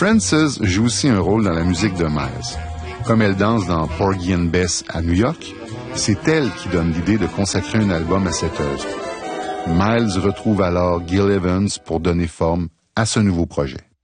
Frances joue aussi un rôle dans la musique de Miles. Comme elle danse dans Porgy and Bess à New York, c'est elle qui donne l'idée de consacrer un album à cette œuvre. Miles retrouve alors Gil Evans pour donner forme à ce nouveau projet.